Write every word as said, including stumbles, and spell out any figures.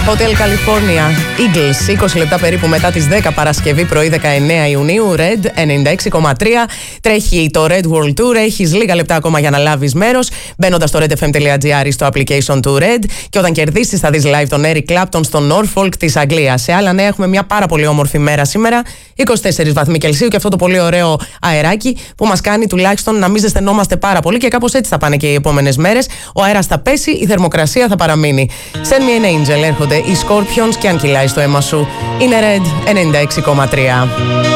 Hotel California Eagles, είκοσι λεπτά περίπου μετά τις δέκα Παρασκευή πρωί δεκαεννέα Ιουνίου. Red ενενήντα έξι κόμμα τρία. Τρέχει το Red World Tour. Έχεις λίγα λεπτά ακόμα για να λάβεις μέρος μπαίνοντας στο redfm.gr ή στο application του Red. Και όταν κερδίσεις θα δεις live τον Eric Clapton στο Norfolk της Αγγλίας. Σε άλλα νέα, έχουμε μια πάρα πολύ όμορφη μέρα σήμερα. είκοσι τέσσερις βαθμοί Κελσίου και αυτό το πολύ ωραίο αεράκι που μας κάνει τουλάχιστον να μην ζεσθενόμαστε πάρα πολύ και κάπως έτσι θα πάνε και οι επόμενες μέρες. Ο αέρας θα πέσει, η θερμοκρασία θα παραμείνει. Send me an angel, έρχονται οι Scorpions και αν κυλάει στο αίμα σου. Είναι Red ενενήντα έξι κόμμα τρία.